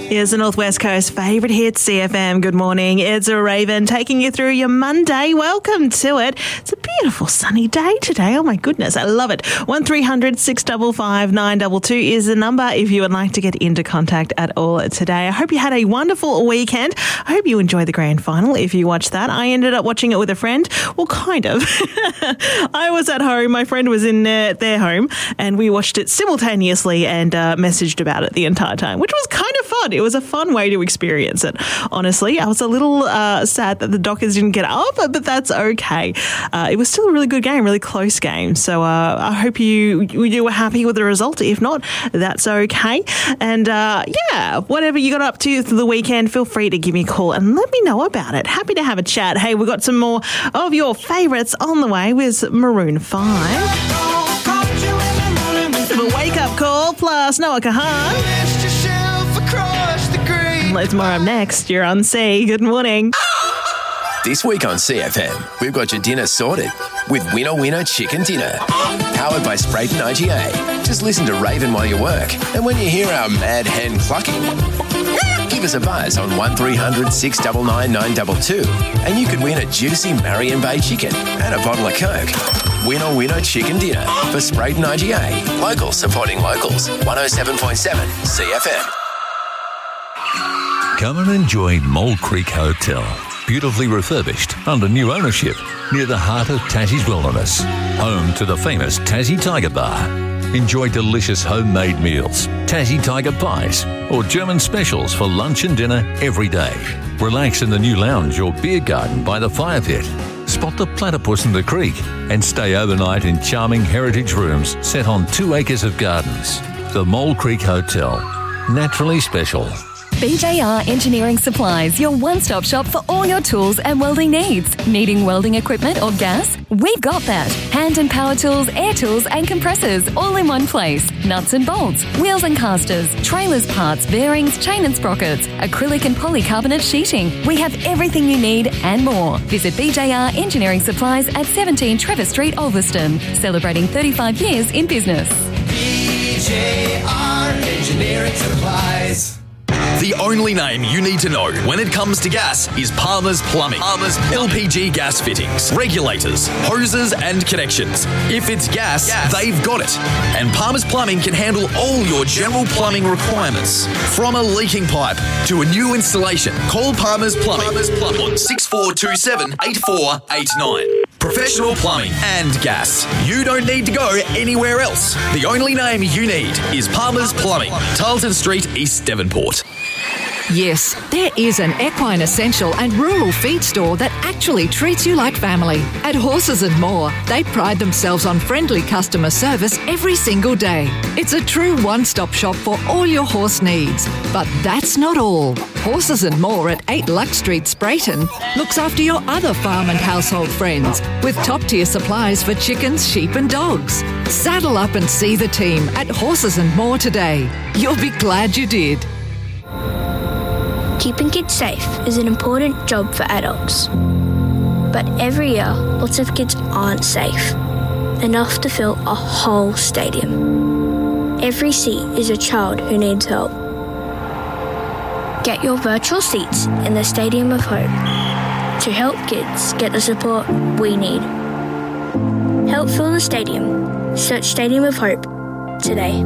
Here's the Northwest Coast favourite hit, CFM. Good morning. It's a Raven taking you through your Monday. Welcome to it. It's a beautiful sunny day today. Oh my goodness, I love it. 1300 655 922 is the number if you would like to get into contact at all today. I hope you had a wonderful weekend. I hope you enjoyed the grand final if you watched that. I ended up watching it with a friend. Well, kind of. I was at home. My friend was in their home and we watched it simultaneously and messaged about it the entire time, which was kind of fun. It was a fun way to experience it, honestly. I was a little sad that the Dockers didn't get up, but that's okay. It was still a really good game, really close game. So I hope you were happy with the result. If not, that's okay. And whatever you got up to the weekend, feel free to give me a call and let me know about it. Happy to have a chat. Hey, we've got some more of your favourites on the way with Maroon 5. A wake-up call plus Noah Kahan. Loads more up next. You're on C. Good morning. This week on CFM, we've got your dinner sorted with Winner Winner Chicken Dinner. Powered by Sprayton IGA. Just listen to Raven while you work. And when you hear our mad hen clucking, give us a buzz on 1300 699 922 and you could win a juicy Marion Bay chicken and a bottle of Coke. Winner Winner Chicken Dinner for Sprayton IGA. Locals supporting locals. 107.7 CFM. Come and enjoy Mole Creek Hotel. Beautifully refurbished under new ownership near the heart of Tassie's wilderness. Home to the famous Tassie Tiger Bar. Enjoy delicious homemade meals, Tassie Tiger pies, or German specials for lunch and dinner every day. Relax in the new lounge or beer garden by the fire pit. Spot the platypus in the creek and stay overnight in charming heritage rooms set on 2 acres of gardens. The Mole Creek Hotel. Naturally special. BJR Engineering Supplies, your one-stop shop for all your tools and welding needs. Needing welding equipment or gas? We've got that. Hand and power tools, air tools and compressors all in one place. Nuts and bolts, wheels and casters, trailers parts, bearings, chain and sprockets, acrylic and polycarbonate sheeting. We have everything you need and more. Visit BJR Engineering Supplies at 17 Trevor Street, Ulverston. Celebrating 35 years in business. BJR Engineering Supplies. The only name you need to know when it comes to gas is Palmer's Plumbing. Palmer's LPG gas fittings, regulators, hoses and connections. If it's gas, they've got it. And Palmer's Plumbing can handle all your general plumbing requirements. From a leaking pipe to a new installation, call Palmer's Plumbing on 6427 8489. Professional plumbing and gas. You don't need to go anywhere else. The only name you need is Palmer's Plumbing, Tarleton Street, East Devonport. Yes, there is an equine essential and rural feed store that actually treats you like family. At Horses and More, they pride themselves on friendly customer service every single day. It's a true one-stop shop for all your horse needs. But that's not all. Horses and More at 8 Lux Street, Sprayton, looks after your other farm and household friends with top-tier supplies for chickens, sheep and dogs. Saddle up and see the team at Horses and More today. You'll be glad you did. Keeping kids safe is an important job for adults. But every year, lots of kids aren't safe enough to fill a whole stadium. Every seat is a child who needs help. Get your virtual seats in the Stadium of Hope to help kids get the support we need. Help fill the stadium. Search Stadium of Hope today.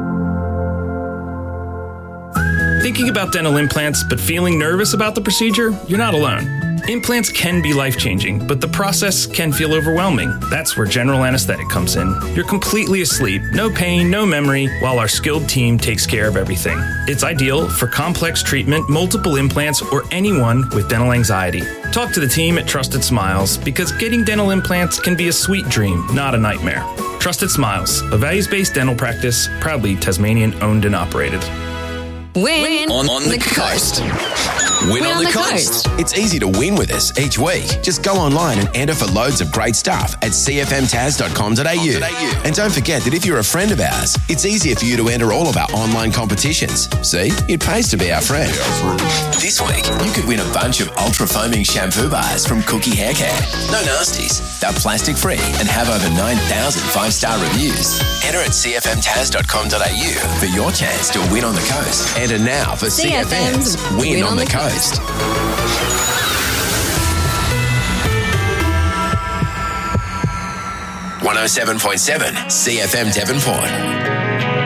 Thinking about dental implants but feeling nervous about the procedure? You're not alone. Implants can be life-changing, but the process can feel overwhelming. That's where general anesthetic comes in. You're completely asleep, no pain, no memory, while our skilled team takes care of everything. It's ideal for complex treatment, multiple implants, or anyone with dental anxiety. Talk to the team at Trusted Smiles, because getting dental implants can be a sweet dream, not a nightmare. Trusted Smiles, a values-based dental practice, proudly Tasmanian owned and operated. Win on the coast. Win on the Coast. It's easy to win with us each week. Just go online and enter for loads of great stuff at cfmtaz.com.au. And don't forget that if you're a friend of ours, it's easier for you to enter all of our online competitions. See? It pays to be our friend. This week, you could win a bunch of ultra-foaming shampoo bars from Cookie Hair Care. No nasties. They're plastic-free and have over 9,000 5-star reviews. Enter at cfmtaz.com.au for your chance to win on the coast. Enter now for CFM's Win on the Coast. .107.7 CFM Devonport.